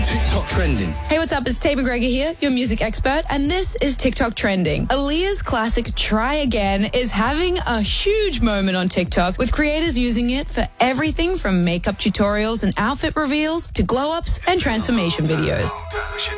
TikTok trending. Hey, what's up? It's Tay McGregor here, your music expert, and this is TikTok trending. Aaliyah's classic Try Again is having a huge moment on TikTok, with creators using it for everything from makeup tutorials and outfit reveals to glow-ups and transformation videos.